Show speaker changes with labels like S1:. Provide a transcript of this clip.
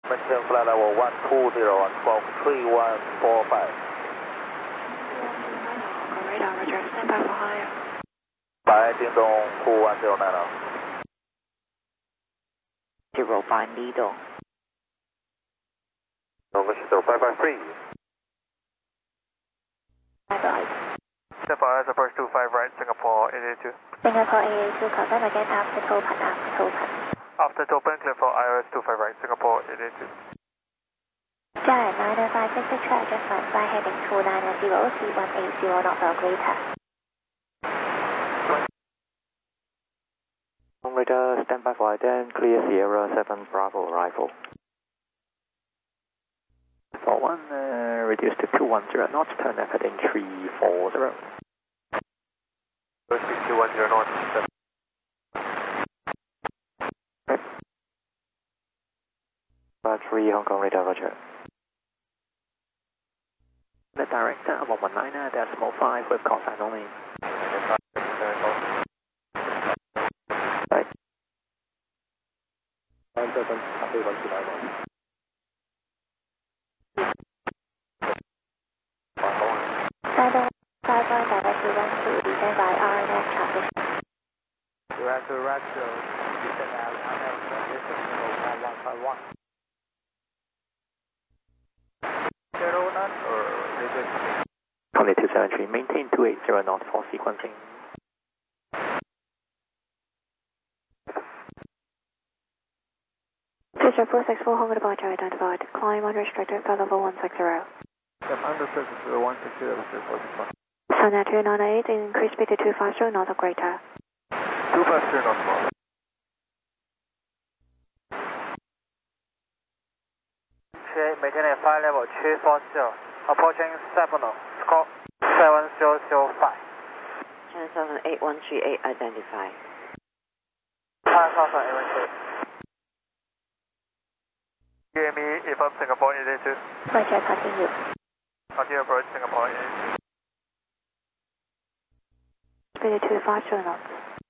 S1: Maintain flight level 120 on 123145.
S2: Radar, Roger. Stand by for higher.
S1: 白叮咚2109。
S2: 05 Lido.
S1: Nova Shuttle 553. Singapore ILS approach 25 right, Singapore 882.
S2: Singapore 882, confirm again after Topan, after Topan.
S1: After Topan, clear for ILS 25 right, Singapore 882.
S2: Giant 90566 track, adjustment, fly heading 290, C180, not dog later.
S3: Radar, stand by for ident, clear Sierra 7 Bravo arrival. 41, reduce to 210 knots, turn left heading 340.
S1: 210 knots.
S3: Bar 3 Hong Kong radar, Roger. The director 119.5 with call sign only. Right.
S2: stand by RNS traffic.
S1: Roger, descend RNS transition 151. Zero knot or reduce?
S3: 2273, maintain 280 knots for sequencing.
S2: Fisher 464 Hong Kong departure identified. Climb unrestricted for level 160.
S1: Yep, understood. 160, this
S2: Sonat 298, increase speed to 250 knots or greater.
S1: 250 knots more. Maintain a flight level 240, approaching Sabino, score 7005.
S2: 78138 identified.
S1: 5,813. UME, inform Singapore 882.
S2: Roger, continue.
S1: Continue approach Singapore 882.
S2: Speed to 250 knots.